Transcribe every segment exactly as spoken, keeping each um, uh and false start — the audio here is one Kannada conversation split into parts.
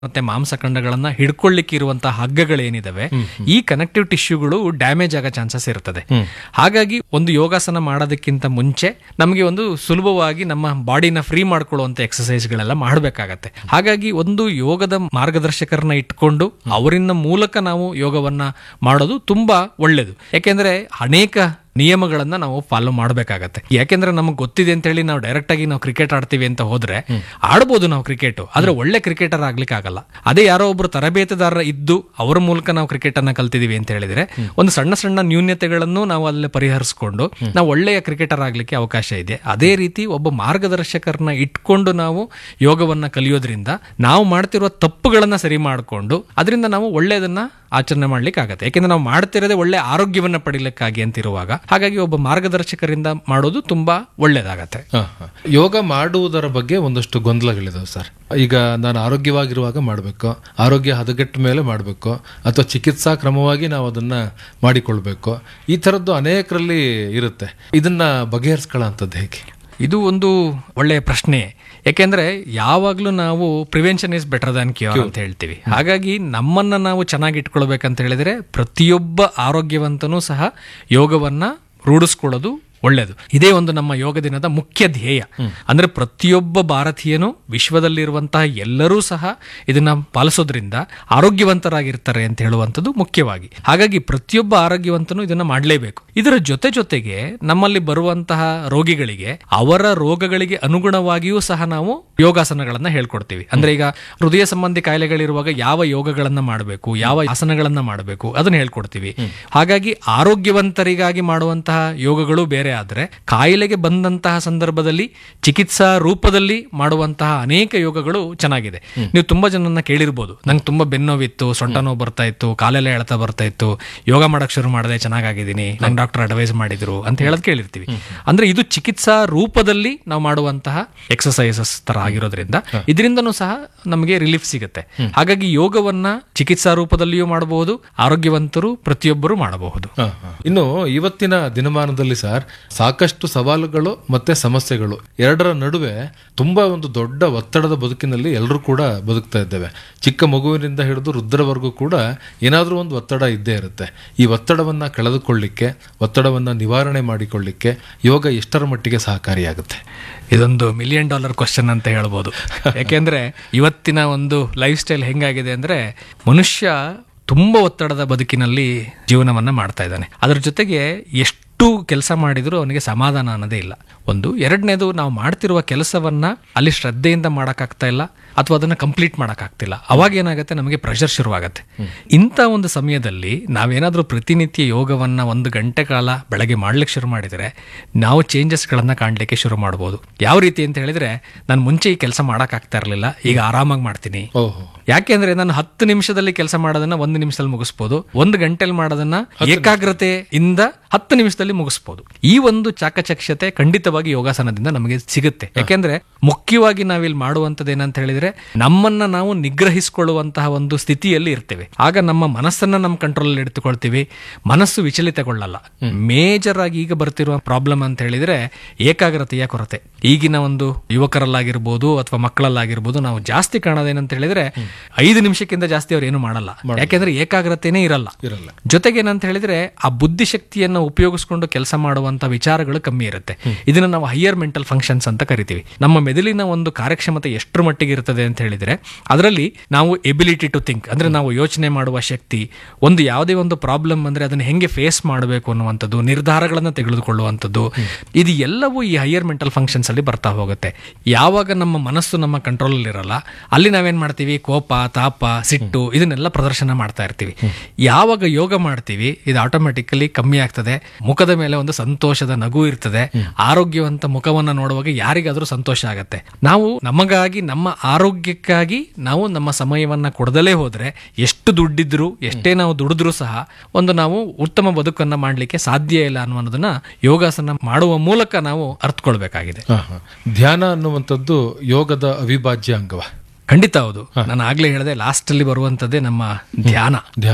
ಮತ್ತೆ ಮಾಂಸಖಂಡಗಳನ್ನ ಹಿಡ್ಕೊಳ್ಳಿಕ್ಕೆ ಇರುವಂತಹ ಹಗ್ಗಗಳೇನಿದಾವೆ ಈ ಕನೆಕ್ಟಿವ್ ಟಿಶ್ಯೂಗಳು ಡ್ಯಾಮೇಜ್ ಆಗೋ ಚಾನ್ಸಸ್ ಇರ್ತದೆ. ಹಾಗಾಗಿ ಒಂದು ಯೋಗಾಸನ ಮಾಡೋದಕ್ಕಿಂತ ಮುಂಚೆ ನಮಗೆ ಒಂದು ಸುಲಭವಾಗಿ ನಮ್ಮ ಬಾಡಿನ ಫ್ರೀ ಮಾಡ್ಕೊಳ್ಳುವಂತ ಎಕ್ಸಸೈಸ್ ಗಳೆಲ್ಲ ಮಾಡಬೇಕಾಗತ್ತೆ. ಹಾಗಾಗಿ ಒಂದು ಯೋಗದ ಮಾರ್ಗದರ್ಶಕರನ್ನ ಇಟ್ಕೊಂಡು ಅವರಿನ ಮೂಲಕ ನಾವು ಯೋಗವನ್ನ ಮಾಡೋದು ತುಂಬಾ ಒಳ್ಳೇದು. ಯಾಕೆಂದ್ರೆ ಅನೇಕ ನಿಯಮಗಳನ್ನ ನಾವು ಫಾಲೋ ಮಾಡಬೇಕಾಗತ್ತೆ. ಯಾಕೆಂದ್ರೆ ನಮಗೆ ಗೊತ್ತಿದೆ ಅಂತ ಹೇಳಿ ನಾವು ಡೈರೆಕ್ಟ್ ಆಗಿ ನಾವು ಕ್ರಿಕೆಟ್ ಆಡ್ತೀವಿ ಅಂತ ಹೋದ್ರೆ ಆಡ್ಬೋದು ನಾವು ಕ್ರಿಕೆಟ್, ಆದ್ರೆ ಒಳ್ಳೆ ಕ್ರಿಕೆಟರ್ ಆಗ್ಲಿಕ್ಕೆ ಆಗಲ್ಲ. ಅದೇ ಯಾರೋ ಒಬ್ರು ತರಬೇತುದಾರ ಇದ್ದು ಅವರ ಮೂಲಕ ನಾವು ಕ್ರಿಕೆಟ್ ಅನ್ನ ಕಲ್ತಿದೀವಿ ಅಂತ ಹೇಳಿದ್ರೆ ಒಂದು ಸಣ್ಣ ಸಣ್ಣ ನ್ಯೂನ್ಯತೆಗಳನ್ನು ನಾವು ಅಲ್ಲೇ ಪರಿಹರಿಸಿಕೊಂಡು ನಾವು ಒಳ್ಳೆಯ ಕ್ರಿಕೆಟರ್ ಆಗ್ಲಿಕ್ಕೆ ಅವಕಾಶ ಇದೆ. ಅದೇ ರೀತಿ ಒಬ್ಬ ಮಾರ್ಗದರ್ಶಕರನ್ನ ಇಟ್ಕೊಂಡು ನಾವು ಯೋಗವನ್ನ ಕಲಿಯೋದ್ರಿಂದ ನಾವು ಮಾಡ್ತಿರುವ ತಪ್ಪುಗಳನ್ನ ಸರಿ ಮಾಡಿಕೊಂಡು ಅದರಿಂದ ನಾವು ಒಳ್ಳೆಯದನ್ನ ಆಚರಣೆ ಮಾಡ್ಲಿಕ್ಕೆ ಆಗತ್ತೆ. ಯಾಕೆಂದ್ರೆ ನಾವು ಮಾಡ್ತಿರೋದೇ ಒಳ್ಳೆ ಆರೋಗ್ಯವನ್ನ ಪಡಿಲಿಕ್ಕಾಗಿ ಅಂತಿರುವಾಗ ಹಾಗಾಗಿ ಒಬ್ಬ ಮಾರ್ಗದರ್ಶಕರಿಂದ ಮಾಡೋದು ತುಂಬಾ ಒಳ್ಳೇದಾಗತ್ತೆ. ಯೋಗ ಮಾಡುವುದರ ಬಗ್ಗೆ ಒಂದಷ್ಟು ಗೊಂದಲಗಳಿದಾವೆ ಸರ್. ಈಗ ನಾನು ಆರೋಗ್ಯವಾಗಿರುವಾಗ ಮಾಡಬೇಕು, ಆರೋಗ್ಯ ಹದಗೆಟ್ಟ ಮೇಲೆ ಮಾಡಬೇಕು, ಅಥವಾ ಚಿಕಿತ್ಸಾ ಕ್ರಮವಾಗಿ ನಾವು ಅದನ್ನ ಮಾಡಿಕೊಳ್ಬೇಕು, ಈ ತರದ್ದು ಅನೇಕರಲ್ಲಿ ಇರುತ್ತೆ. ಇದನ್ನ ಬಗೆಹರಿಸ್ಕೊಳ್ಳೋಂಥದ್ದು ಹೇಗೆ? ಇದು ಒಂದು ಒಳ್ಳೆಯ ಪ್ರಶ್ನೆ. ಯಾಕೆಂದ್ರೆ ಯಾವಾಗ್ಲೂ ನಾವು prevention is better than cure ಅಂತ ಹೇಳ್ತೀವಿ. ಹಾಗಾಗಿ ನಮ್ಮನ್ನ ನಾವು ಚೆನ್ನಾಗಿ ಇಟ್ಕೊಳ್ಬೇಕಂತ ಹೇಳಿದ್ರೆ ಪ್ರತಿಯೊಬ್ಬ ಆರೋಗ್ಯವಂತನೂ ಸಹ ಯೋಗವನ್ನ ರೂಢಿಸ್ಕೊಳ್ಳೋದು ಒಳ್ಳೆಯದು. ಇದೇ ಒಂದು ನಮ್ಮ ಯೋಗ ದಿನದ ಮುಖ್ಯ ಧ್ಯೇಯ. ಅಂದ್ರೆ ಪ್ರತಿಯೊಬ್ಬ ಭಾರತೀಯನು ವಿಶ್ವದಲ್ಲಿರುವಂತಹ ಎಲ್ಲರೂ ಸಹ ಇದನ್ನ ಪಾಲಿಸೋದ್ರಿಂದ ಆರೋಗ್ಯವಂತರಾಗಿರ್ತಾರೆ ಅಂತ ಹೇಳುವಂಥದ್ದು ಮುಖ್ಯವಾಗಿ. ಹಾಗಾಗಿ ಪ್ರತಿಯೊಬ್ಬ ಆರೋಗ್ಯವಂತನು ಇದನ್ನ ಮಾಡಲೇಬೇಕು. ಇದರ ಜೊತೆ ಜೊತೆಗೆ ನಮ್ಮಲ್ಲಿ ಬರುವಂತಹ ರೋಗಿಗಳಿಗೆ ಅವರ ರೋಗಗಳಿಗೆ ಅನುಗುಣವಾಗಿಯೂ ಸಹ ನಾವು ಯೋಗಾಸನಗಳನ್ನ ಹೇಳ್ಕೊಡ್ತೀವಿ. ಅಂದ್ರೆ ಈಗ ಹೃದಯ ಸಂಬಂಧಿ ಕಾಯಿಲೆಗಳಿರುವಾಗ ಯಾವ ಯೋಗಗಳನ್ನ ಮಾಡಬೇಕು, ಯಾವ ಆಸನಗಳನ್ನ ಮಾಡಬೇಕು ಅದನ್ನ ಹೇಳ್ಕೊಡ್ತೀವಿ. ಹಾಗಾಗಿ ಆರೋಗ್ಯವಂತರಿಗಾಗಿ ಮಾಡುವಂತಹ ಯೋಗಗಳು ಬೇರೆ ಆದ್ರೆ ಕಾಯಿಲೆಗೆ ಬಂದಂತಹ ಸಂದರ್ಭದಲ್ಲಿ ಚಿಕಿತ್ಸಾ ರೂಪದಲ್ಲಿ ಮಾಡುವಂತಹ ಅನೇಕ ಯೋಗಗಳು ಚೆನ್ನಾಗಿದೆ. ನೀವು ತುಂಬಾ ಜನನ್ನ ಕೇಳಿರ್ಬೋದು, ನಂಗೆ ತುಂಬಾ ಬೆನ್ನೋವಿತ್ತು, ಸೊಂಟ ನೋವು ಬರ್ತಾ ಇತ್ತು, ಕಾಲೆಲ್ಲ ಎಳ್ತಾ ಬರ್ತಾ ಇತ್ತು, ಯೋಗ ಮಾಡಕ್ ಶುರು ಮಾಡಿದೆ, ಚೆನ್ನಾಗಿದ್ದೀನಿ, ನಂಗೆ ಡಾಕ್ಟರ್ ಅಡ್ವೈಸ್ ಮಾಡಿದ್ರು ಅಂತ ಹೇಳೋದು ಕೇಳಿರ್ತೀವಿ. ಅಂದ್ರೆ ಇದು ಚಿಕಿತ್ಸಾ ರೂಪದಲ್ಲಿ ನಾವು ಮಾಡುವಂತಹ ಎಕ್ಸಸೈಸಸ್ ತರ ಆಗಿರೋದ್ರಿಂದ ಇದರಿಂದನೂ ಸಹ ನಮಗೆ ರಿಲೀಫ್ ಸಿಗುತ್ತೆ. ಹಾಗಾಗಿ ಯೋಗವನ್ನ ಚಿಕಿತ್ಸಾ ರೂಪದಲ್ಲಿಯೂ ಮಾಡಬಹುದು, ಆರೋಗ್ಯವಂತರು ಪ್ರತಿಯೊಬ್ಬರು ಮಾಡಬಹುದು. ಇನ್ನು ಇವತ್ತಿನ ದಿನಮಾನದಲ್ಲಿ ಸರ್ ಸಾಕಷ್ಟು ಸವಾಲುಗಳು ಮತ್ತೆ ಸಮಸ್ಯೆಗಳು ಎರಡರ ನಡುವೆ ತುಂಬಾ ಒಂದು ದೊಡ್ಡ ಒತ್ತಡದ ಬದುಕಿನಲ್ಲಿ ಎಲ್ಲರೂ ಕೂಡ ಬದುಕ್ತಾ ಇದ್ದೇವೆ. ಚಿಕ್ಕ ಮಗುವಿನಿಂದ ಹಿಡಿದು ವೃದ್ಧರವರೆಗೂ ಕೂಡ ಏನಾದ್ರೂ ಒಂದು ಒತ್ತಡ ಇದ್ದೇ ಇರುತ್ತೆ. ಈ ಒತ್ತಡವನ್ನ ಕಳೆದುಕೊಳ್ಳಿಕ್ಕೆ, ಒತ್ತಡವನ್ನ ನಿವಾರಣೆ ಮಾಡಿಕೊಳ್ಳಿಕ್ಕೆ ಯೋಗ ಎಷ್ಟರ ಮಟ್ಟಿಗೆ ಸಹಕಾರಿಯಾಗುತ್ತೆ? ಇದೊಂದು ಮಿಲಿಯನ್ ಡಾಲರ್ ಕ್ವಶನ್ ಅಂತ ಹೇಳ್ಬೋದು. ಯಾಕೆಂದ್ರೆ ಇವತ್ತಿನ ಒಂದು ಲೈಫ್ ಸ್ಟೈಲ್ ಹೆಂಗಾಗಿದೆ ಅಂದ್ರೆ ಮನುಷ್ಯ ತುಂಬಾ ಒತ್ತಡದ ಬದುಕಿನಲ್ಲಿ ಜೀವನವನ್ನ ಮಾಡ್ತಾ ಇದ್ದಾನೆ. ಅದರ ಜೊತೆಗೆ ಎಷ್ಟು ಕೆಲಸ ಮಾಡಿದ್ರು ಅವನಿಗೆ ಸಮಾಧಾನ ಅನ್ನೋದೇ ಇಲ್ಲ. ಒಂದು ಎರಡನೇದು, ನಾವು ಮಾಡ್ತಿರುವ ಕೆಲಸವನ್ನ ಅಲ್ಲಿ ಶ್ರದ್ಧೆಯಿಂದ ಮಾಡಕ್ಕಾಗ್ತಾ ಇಲ್ಲ ಅಥವಾ ಅದನ್ನ ಕಂಪ್ಲೀಟ್ ಮಾಡಕ್ಕಾಗ್ತಿಲ್ಲ. ಅವಾಗ ಏನಾಗುತ್ತೆ, ನಮಗೆ ಪ್ರೆಷರ್ ಶುರುವಾಗತ್ತೆ. ಇಂಥ ಒಂದು ಸಮಯದಲ್ಲಿ ನಾವೇನಾದ್ರೂ ಪ್ರತಿನಿತ್ಯ ಯೋಗವನ್ನ ಒಂದು ಗಂಟೆ ಕಾಲ ಬೆಳಗ್ಗೆ ಮಾಡ್ಲಿಕ್ಕೆ ಶುರು ಮಾಡಿದರೆ ನಾವು ಚೇಂಜಸ್ ಗಳನ್ನ ಕಾಣ್ಲಿಕ್ಕೆ ಶುರು ಮಾಡಬಹುದು. ಯಾವ ರೀತಿ ಅಂತ ಹೇಳಿದ್ರೆ, ನಾನು ಮುಂಚೆ ಈ ಕೆಲಸ ಮಾಡಕ್ ಆಗ್ತಾ ಇರಲಿಲ್ಲ, ಈಗ ಆರಾಮಾಗಿ ಮಾಡ್ತೀನಿ. ಯಾಕೆಂದ್ರೆ ನಾನು ಹತ್ತು ನಿಮಿಷದಲ್ಲಿ ಕೆಲಸ ಮಾಡೋದನ್ನ ಒಂದು ನಿಮಿಷದಲ್ಲಿ ಮುಗಿಸ್ಬೋದು, ಒಂದು ಗಂಟೆಲಿ ಮಾಡೋದನ್ನ ಏಕಾಗ್ರತೆಯಿಂದ ಹತ್ತು ನಿಮಿಷದಲ್ಲಿ ಮುಗಿಸ್ಬೋದು. ಈ ಒಂದು ಚಾಕಚಕ್ಯತೆ ಖಂಡಿತವಾಗಿ ಯೋಗಾಸನದಿಂದ ನಮಗೆ ಸಿಗುತ್ತೆ. ಯಾಕೆಂದ್ರೆ ಮುಖ್ಯವಾಗಿ ನಾವಿಲ್ಲಿ ಮಾಡುವಂತದ್ದು ಏನಂತ ಹೇಳಿದ್ರೆ, ನಮ್ಮನ್ನ ನಾವು ನಿಗ್ರಹಿಸಿಕೊಳ್ಳುವಂತಹ ಒಂದು ಸ್ಥಿತಿಯಲ್ಲಿ ಇರ್ತೇವೆ. ಆಗ ನಮ್ಮ ಮನಸ್ಸನ್ನ ನಮ್ಮ ಕಂಟ್ರೋಲ್ ಇಡ್ತುಕೊಳ್ತೀವಿ, ಮನಸ್ಸು ವಿಚಲಿತಗೊಳ್ಳಲ್ಲ. ಮೇಜರ್ ಆಗಿ ಈಗ ಬರ್ತಿರುವ ಪ್ರಾಬ್ಲಮ್ ಅಂತ ಹೇಳಿದ್ರೆ ಏಕಾಗ್ರತೆಯ ಕೊರತೆ. ಈಗಿನ ಒಂದು ಯುವಕರಲ್ಲಾಗಿರ್ಬೋದು ಅಥವಾ ಮಕ್ಕಳಲ್ಲಾಗಿರ್ಬೋದು ನಾವು ಜಾಸ್ತಿ ಕಾಣೋದೇನಂತ ಹೇಳಿದ್ರೆ ಐದು ನಿಮಿಷಕ್ಕಿಂತ ಜಾಸ್ತಿ ಅವ್ರು ಏನು ಮಾಡಲ್ಲ. ಯಾಕೆಂದ್ರೆ ಏಕಾಗ್ರತೆನೇ ಇರಲ್ಲ. ಜೊತೆಗೆ ಏನಂತ ಹೇಳಿದ್ರೆ ಆ ಬುದ್ಧಿಶಕ್ತಿಯನ್ನ ಉಪಯೋಗಿಸ್ಕೊಂಡು ಕೆಲಸ ಮಾಡುವಂತ ವಿಚಾರಗಳು ಕಮ್ಮಿ ಇರುತ್ತೆ. ಇದನ್ನ ನಾವು ಹೈಯರ್ ಮೆಂಟಲ್ ಫಂಕ್ಷನ್ಸ್ ಅಂತ ಕರಿತೀವಿ. ನಮ್ಮ ಮೆದುಳಿನ ಒಂದು ಕಾರ್ಯಕ್ಷಮತೆ ಎಷ್ಟರ ಮಟ್ಟಿಗೆ ಇರ್ತದೆ ಅಂತ ಹೇಳಿದ್ರೆ ಅದರಲ್ಲಿ ನಾವು ಎಬಿಲಿಟಿ ಟು ಥಿಂಕ್, ಅಂದ್ರೆ ನಾವು ಯೋಚನೆ ಮಾಡುವ ಶಕ್ತಿ, ಒಂದು ಯಾವುದೇ ಒಂದು ಪ್ರಾಬ್ಲಮ್ ಅಂದ್ರೆ ಅದನ್ನ ಹೆಂಗೆ ಫೇಸ್ ಮಾಡಬೇಕು ಅನ್ನುವಂಥದ್ದು, ನಿರ್ಧಾರಗಳನ್ನ ತೆಗೆದುಕೊಳ್ಳುವಂಥದ್ದು, ಇದು ಎಲ್ಲವೂ ಈ ಹೈಯರ್ ಮೆಂಟಲ್ ಫಂಕ್ಷನ್ಸ್ ಅಲ್ಲಿ ಬರ್ತಾ ಹೋಗುತ್ತೆ. ಯಾವಾಗ ನಮ್ಮ ಮನಸ್ಸು ನಮ್ಮ ಕಂಟ್ರೋಲ್ ಅಲ್ಲಿ ಇರಲ್ಲ, ಅಲ್ಲಿ ನಾವೇನ್ ಮಾಡ್ತೀವಿ, ಕೋಪ, ತಾಪ, ಸಿಟ್ಟು ಇದನ್ನೆಲ್ಲ ಪ್ರದರ್ಶನ ಮಾಡ್ತಾ ಇರ್ತೀವಿ. ಯಾವಾಗ ಯೋಗ ಮಾಡ್ತೀವಿ ಇದು ಆಟೋಮೆಟಿಕಲಿ ಕಮ್ಮಿ ಆಗ್ತದೆ. ಮುಖದ ಮೇಲೆ ಒಂದು ಸಂತೋಷದ ನಗು ಇರ್ತದೆ. ಆರೋಗ್ಯವಂತ ಮುಖವನ್ನ ನೋಡುವಾಗ ಯಾರಿಗಾದ್ರೂ ಸಂತೋಷ ಆಗತ್ತೆ. ನಾವು ನಮಗಾಗಿ, ನಮ್ಮ ಆರೋಗ್ಯಕ್ಕಾಗಿ ನಾವು ನಮ್ಮ ಸಮಯವನ್ನ ಕೊಡದಲೇ ಹೋದ್ರೆ ಎಷ್ಟು ದುಡ್ಡಿದ್ರು, ಎಷ್ಟೇ ನಾವು ದುಡಿದ್ರು ಸಹ ಒಂದು ನಾವು ಉತ್ತಮ ಬದುಕನ್ನ ಮಾಡ್ಲಿಕ್ಕೆ ಸಾಧ್ಯ ಇಲ್ಲ ಅನ್ನೋದನ್ನ ಯೋಗಾಸನ ಮಾಡುವ ಮೂಲಕ ನಾವು ಅರ್ಥಕೊಳ್ಬೇಕಾಗಿದೆ. ಧ್ಯಾನ ಅನ್ನುವಂಥದ್ದು ಯೋಗದ ಅವಿಭಾಜ್ಯ ಅಂಗವ? ಖಂಡಿತ ಹೌದು. ನಾನು ಆಗ್ಲೇ ಹೇಳಿದೆ, ಲಾಸ್ಟ್ ಅಲ್ಲಿ ಬರುವಂತದ್ದೇ ನಮ್ಮ ಧ್ಯಾನ. ಧ್ಯಾನ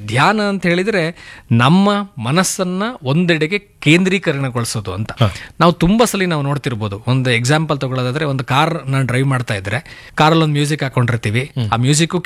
ಧ್ಯಾನ ಅಂತ ಹೇಳಿದ್ರೆ ನಮ್ಮ ಮನಸ್ಸನ್ನ ಒಂದೆಡೆಗೆ ಕೇಂದ್ರೀಕರಣಗೊಳಿಸೋದು ಅಂತ. ನಾವು ತುಂಬಾ ಸಲ ನಾವು ನೋಡ್ತಿರ್ಬೋದು. ಒಂದು ಎಕ್ಸಾಂಪಲ್ ತಗೊಳ್ಳೋದಾದ್ರೆ, ಒಂದು ಕಾರ್ ನಾನು ಡ್ರೈವ್ ಮಾಡ್ತಾ ಇದ್ರೆ ಕಾರಲ್ಲಿ ಒಂದು ಮ್ಯೂಸಿಕ್ ಹಾಕೊಂಡಿರ್ತೀವಿ, ಆ ಮ್ಯೂಸಿಕ್